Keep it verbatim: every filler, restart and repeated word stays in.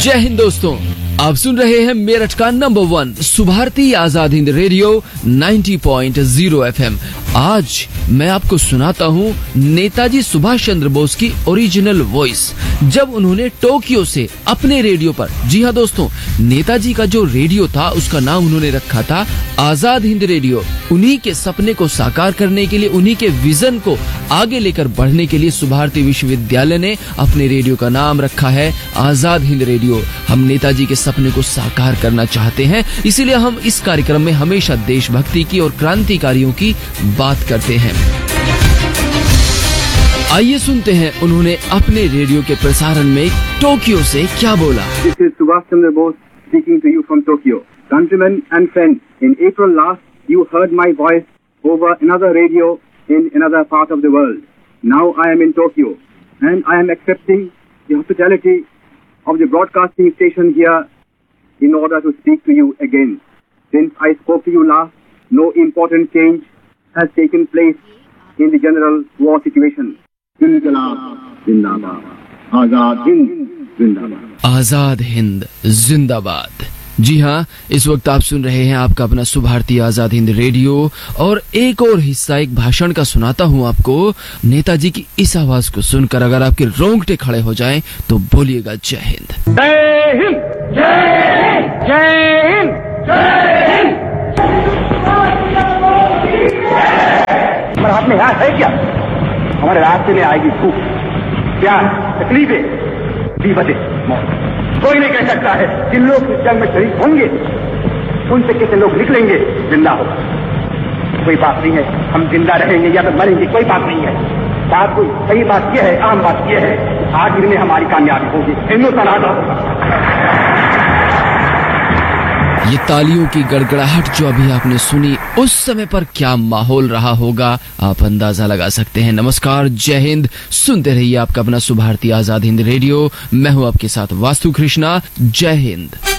जय हिंद दोस्तों, आप सुन रहे हैं मेरठ का number one Subharti Azad Hind radio नब्बे पॉइंट ज़ीरो एफएम। आज मैं आपको सुनाता हूँ नेताजी सुभाष चंद्र बोस की ओरिजिनल वॉइस, जब उन्होंने टोक्यो से अपने रेडियो पर, जी हाँ दोस्तों, नेताजी का जो रेडियो था उसका नाम उन्होंने रखा था आजाद हिंद रेडियो। उन्हीं के सपने को साकार करने के लिए, उन्हीं के विजन को आगे लेकर बढ़ने के लिए सुभारती विश्वविद्यालय ने अपने रेडियो का नाम रखा है आजाद हिंद रेडियो। हम नेताजी के सपने को साकार करना चाहते हैं, इसीलिए हम इस कार्यक्रम में हमेशा देशभक्ति की और क्रांतिकारियों की बात करते हैं। आइए सुनते हैं उन्होंने अपने रेडियो के प्रसारण में टोक्यो से क्या बोला। This is Subhash Chandra Bose speaking to you from Tokyo. Countrymen and friends, in April last you heard my voice over another radio in another part of the world. Now I am in Tokyo and I am accepting the hospitality of the broadcasting station here in order to speak to you again. Since I spoke to you last, no important change has taken place in the general war situation. Inqilab Zindabad. Azad Hind Zindabad. Azad Hind जिंदाबाद। जी हाँ, इस वक्त आप सुन रहे हैं आपका अपना Subharti Azad Hind radio, और एक और हिस्सा एक भाषण का सुनाता हूँ आपको। नेताजी की इस आवाज को सुनकर अगर आपके रोंगटे खड़े हो जाएं तो बोलिएगा जय हिंद। जय हिंद, जय हिंद, जय हिंद, जय हिंद। हमारे हाथ में हाथ है क्या? हमारे रास्ते में आएगी भूख, प्यास, तकलीफें, विपदें, मौत। कोई नहीं कह सकता है जिन लोग इस जंग में शरीक होंगे उनसे कितने लोग निकलेंगे जिंदा होगा। कोई बात नहीं है हम जिंदा रहेंगे या तो मरेंगे, कोई बात नहीं है। बात कोई सही बात यह है, आम बात यह है, आखिर में हमारी कामयाबी होगी, हिंदुस्तान आजाद होगा। ये तालियों की गड़गड़ाहट जो अभी आपने सुनी, उस समय पर क्या माहौल रहा होगा आप अंदाजा लगा सकते हैं। नमस्कार, जय हिंद। सुनते रहिए आपका अपना सुभारती आजाद हिंद रेडियो। मैं हूं आपके साथ वास्तु कृष्णा। जय हिंद।